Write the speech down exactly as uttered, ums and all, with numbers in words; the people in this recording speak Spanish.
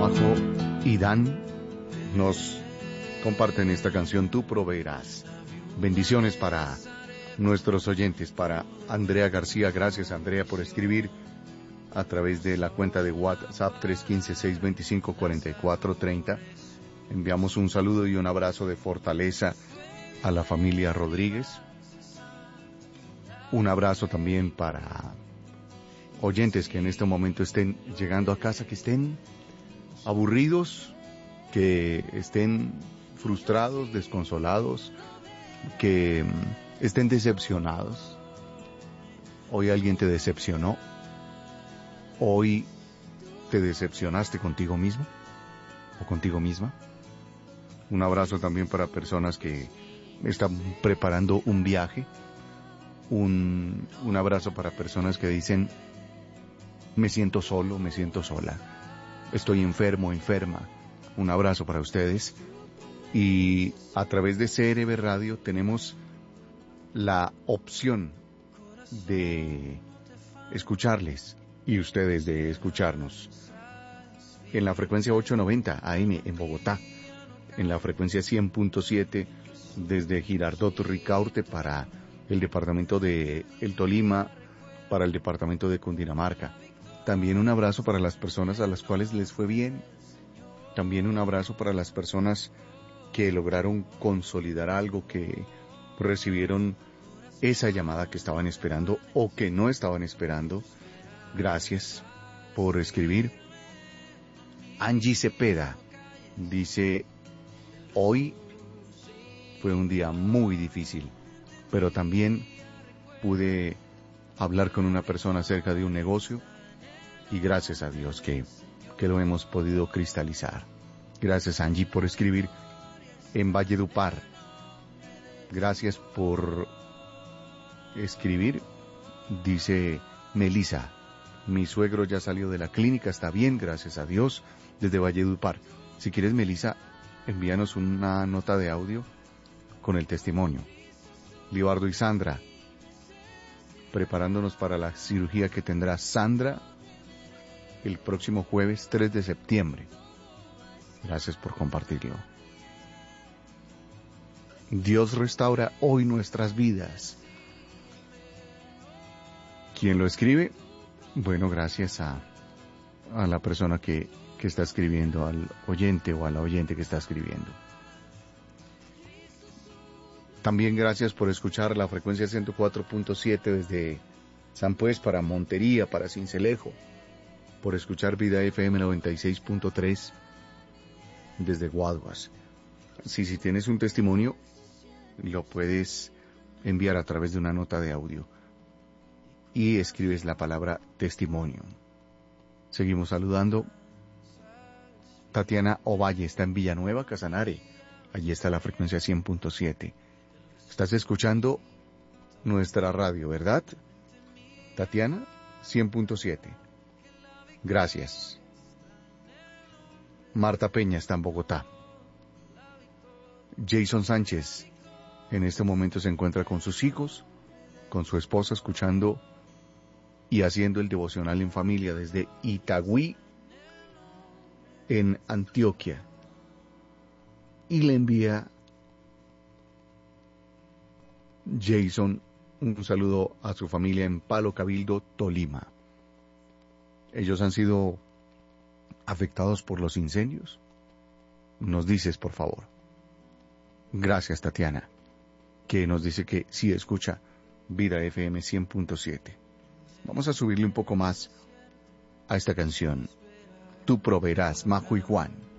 Majo y Dan nos comparten esta canción, Tú proveerás. Bendiciones para nuestros oyentes, para Andrea García. Gracias, Andrea, por escribir a través de la cuenta de WhatsApp tres uno cinco, seis dos cinco, cuatro cuatro tres cero. Enviamos un saludo y un abrazo de fortaleza a la familia Rodríguez. Un abrazo también para oyentes que en este momento estén llegando a casa, que estén aburridos, que estén frustrados, desconsolados, que estén decepcionados. Hoy alguien te decepcionó. Hoy te decepcionaste contigo mismo o contigo misma. Un abrazo también para personas que están preparando un viaje. Un, un abrazo para personas que dicen: me siento solo, me siento sola, estoy enfermo, enferma. Un abrazo para ustedes. Y a través de C R B Radio tenemos la opción de escucharles y ustedes de escucharnos en la frecuencia ochocientos noventa A M en Bogotá, en la frecuencia cien punto siete desde Girardot Ricaurte para el departamento de El Tolima, para el departamento de Cundinamarca. También un abrazo para las personas a las cuales les fue bien. También un abrazo para las personas que lograron consolidar algo, que recibieron esa llamada que estaban esperando o que no estaban esperando. Gracias por escribir. Angie Cepeda dice: hoy fue un día muy difícil, pero también pude hablar con una persona acerca de un negocio y gracias a Dios que, que lo hemos podido cristalizar. Gracias, Angie, por escribir en Valledupar. Gracias por escribir. Dice Melisa: mi suegro ya salió de la clínica, está bien, gracias a Dios, desde Valledupar. Si quieres, Melisa, envíanos una nota de audio con el testimonio. Libardo y Sandra, preparándonos para la cirugía que tendrá Sandra el próximo jueves tres de septiembre. Gracias por compartirlo. Dios restaura hoy nuestras vidas. ¿Quién lo escribe? Bueno, gracias a, a la persona que, que está escribiendo, al oyente o a la oyente que está escribiendo. También gracias por escuchar la frecuencia ciento cuatro punto siete desde San Pues para Montería, para Sincelejo. Por escuchar Vida F M noventa y seis punto tres desde Guaduas. Si, si tienes un testimonio, lo puedes enviar a través de una nota de audio y escribes la palabra testimonio. Seguimos saludando. Tatiana Ovalle está en Villanueva, Casanare. Allí está la frecuencia cien punto siete. Estás escuchando nuestra radio, ¿verdad? Tatiana, cien punto siete. Gracias. Marta Peña está en Bogotá. Jason Sánchez en este momento se encuentra con sus hijos, con su esposa, escuchando y haciendo el devocional en familia desde Itagüí, en Antioquia. Y le envía Jason un saludo a su familia en Palo Cabildo, Tolima. Ellos han sido afectados por los incendios. Nos dices, por favor. Gracias, Tatiana, que nos dice que sí escucha Vida F M cien punto siete. Vamos a subirle un poco más a esta canción. Tú proveerás, Majo y Juan.